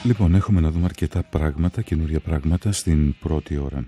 Λοιπόν, έχουμε να δούμε αρκετά πράγματα, καινούρια πράγματα στην πρώτη ώρα.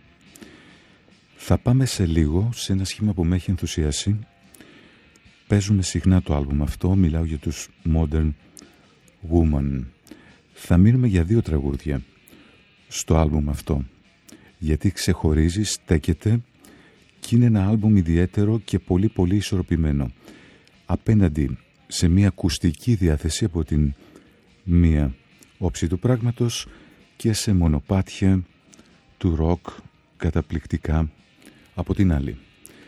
Θα πάμε σε λίγο σε ένα σχήμα που με έχει ενθουσιάσει. Παίζουμε συχνά το άλμπουμ αυτό, μιλάω για τους Modern Woman. Θα μείνουμε για 2 τραγούδια στο άλμπουμ αυτό, γιατί ξεχωρίζει, στέκεται και είναι ένα άλμπουμ ιδιαίτερο και πολύ πολύ ισορροπημένο. Απέναντι σε μια ακουστική διάθεση από την μία όψη του πράγματος και σε μονοπάτια του ροκ καταπληκτικά από την άλλη.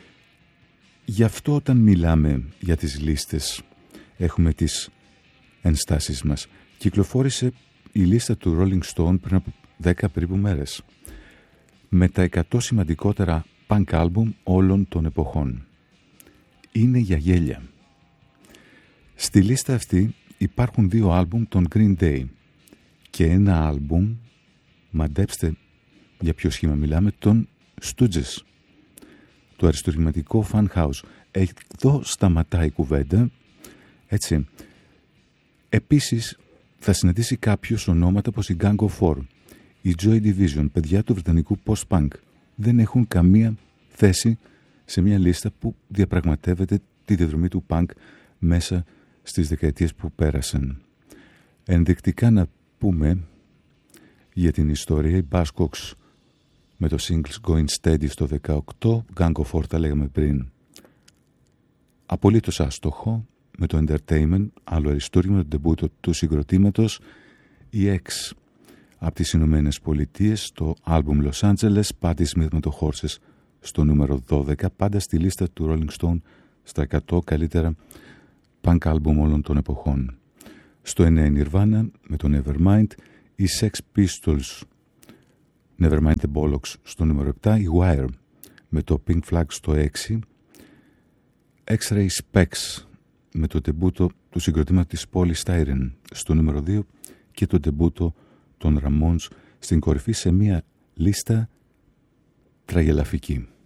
Γι' αυτό όταν μιλάμε για τις λίστες έχουμε τις ενστάσεις μας. Κυκλοφόρησε η λίστα του Rolling Stone πριν από 10 περίπου μέρες με τα 100 σημαντικότερα punk album όλων των εποχών. Είναι για γέλια. Στη λίστα αυτή υπάρχουν 2 άλμπουμ των Green Day και ένα άλμπουμ, μαντέψτε για ποιο σχήμα μιλάμε, των Stooges, το αριστουργηματικό Funhouse. Εδώ σταματάει η κουβέντα, έτσι. Επίσης θα συναντήσει κάποιος ονόματα όπως η Gang of Four, η Joy Division, παιδιά του βρετανικού post-punk. Δεν έχουν καμία θέση σε μια λίστα που διαπραγματεύεται τη διαδρομή του punk μέσα στις δεκαετίες που πέρασαν. Ενδεικτικά να πούμε για την ιστορία, οι Buzzcocks με το singles Going Steady στο 18, Gang of Four τα λέγαμε πριν. Απολύτως άστοχο με το Entertainment, άλλο αριστούργημα, το ντεμπούτο του συγκροτήματος, η X από τις Ηνωμένες Πολιτείες, το άλμπουμ Los Angeles, Patti Smith με το Horses στο νούμερο 12, πάντα στη λίστα του Rolling Stone στα 100 καλύτερα punk album όλων των εποχών. Στο 9 η Nirvana με το Nevermind, οι Sex Pistols, Nevermind the Bollocks στο νούμερο 7, η Wire με το Pink Flag στο 6, X-Ray Specs με το τεμπούτο του συγκροτήματος της Poly Styrene στο νούμερο 2 και το τεμπούτο των Ramones στην κορυφή σε μια λίστα τραγελαφική.